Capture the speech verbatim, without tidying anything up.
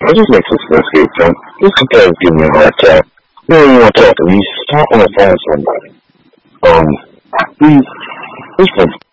I just make some escape from. This guy's giving me a hard time. You don't even want to talk to me. Just talk on the phone with somebody. Um, please, please